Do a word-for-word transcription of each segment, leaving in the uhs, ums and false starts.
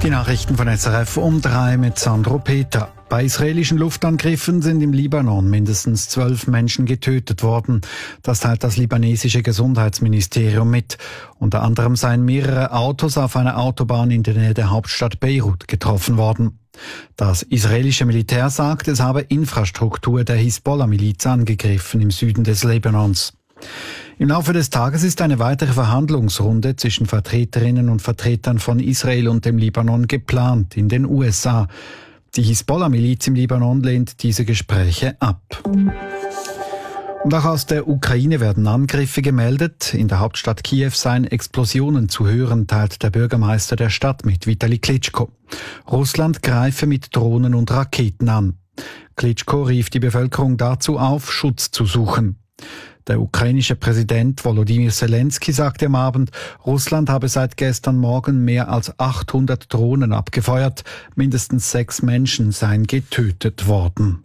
Die Nachrichten von S R F um drei mit Sandro Peter. Bei israelischen Luftangriffen sind im Libanon mindestens zwölf Menschen getötet worden. Das teilt das libanesische Gesundheitsministerium mit. Unter anderem seien mehrere Autos auf einer Autobahn in der Nähe der Hauptstadt Beirut getroffen worden. Das israelische Militär sagt, es habe Infrastruktur der Hisbollah-Miliz angegriffen im Süden des Libanons. Im Laufe des Tages ist eine weitere Verhandlungsrunde zwischen Vertreterinnen und Vertretern von Israel und dem Libanon geplant in den U S A. Die Hisbollah-Miliz im Libanon lehnt diese Gespräche ab. Und auch aus der Ukraine werden Angriffe gemeldet. In der Hauptstadt Kiew seien Explosionen zu hören, teilt der Bürgermeister der Stadt mit, Vitali Klitschko. Russland greife mit Drohnen und Raketen an. Klitschko rief die Bevölkerung dazu auf, Schutz zu suchen. Der ukrainische Präsident Volodymyr Zelensky sagte am Abend, Russland habe seit gestern Morgen mehr als achthundert Drohnen abgefeuert. Mindestens sechs Menschen seien getötet worden.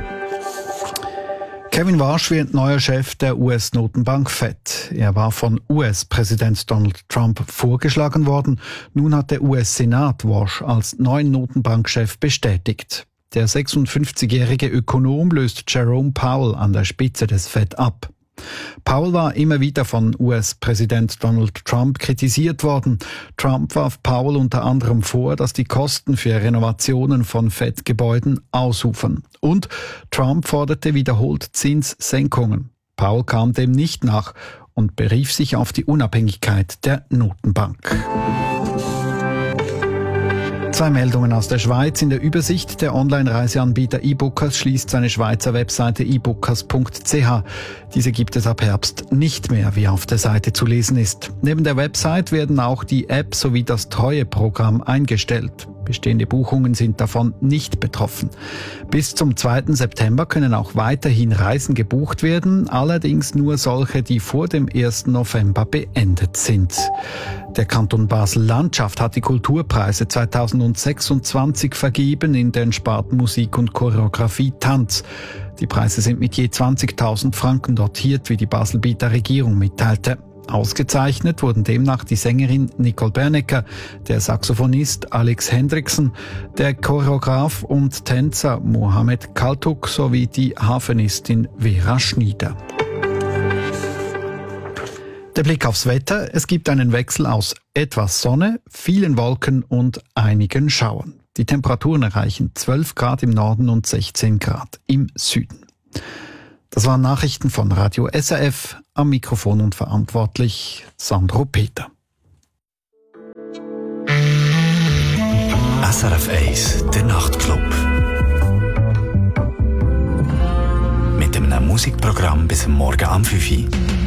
Kevin Warsh wird neuer Chef der U S-Notenbank Fed. Er war von U S-Präsident Donald Trump vorgeschlagen worden. Nun hat der U S-Senat Warsh als neuen Notenbankchef bestätigt. Der sechsundfünfzigjährige Ökonom löst Jerome Powell an der Spitze des Fed ab. Powell war immer wieder von U S-Präsident Donald Trump kritisiert worden. Trump warf Powell unter anderem vor, dass die Kosten für Renovationen von Fed-Gebäuden ausufern. Und Trump forderte wiederholt Zinssenkungen. Powell kam dem nicht nach und berief sich auf die Unabhängigkeit der Notenbank. Zwei Meldungen aus der Schweiz. In der Übersicht der Online-Reiseanbieter eBookers schließt seine Schweizer Webseite e bookers punkt c h. Diese gibt es ab Herbst nicht mehr, wie auf der Seite zu lesen ist. Neben der Website werden auch die App sowie das Treueprogramm eingestellt. Bestehende Buchungen sind davon nicht betroffen. Bis zum zweiten September können auch weiterhin Reisen gebucht werden, allerdings nur solche, die vor dem ersten November beendet sind. Der Kanton Basel-Landschaft hat die Kulturpreise zweitausendsechsundzwanzig vergeben in den Sparten Musik und Choreografie Tanz. Die Preise sind mit je zwanzigtausend Franken dotiert, wie die Baselbieter Regierung mitteilte. Ausgezeichnet wurden demnach die Sängerin Nicole Bernecker, der Saxophonist Alex Hendriksen, der Choreograf und Tänzer Mohamed Kaltuk sowie die Harfenistin Vera Schnieder. Der Blick aufs Wetter. Es gibt einen Wechsel aus etwas Sonne, vielen Wolken und einigen Schauern. Die Temperaturen erreichen zwölf Grad im Norden und sechzehn Grad im Süden. Das waren Nachrichten von Radio S R F, am Mikrofon und verantwortlich Sandro Peter. S R F eins, der Nachtclub. Mit einem Musikprogramm bis Morgen am fünf Uhr.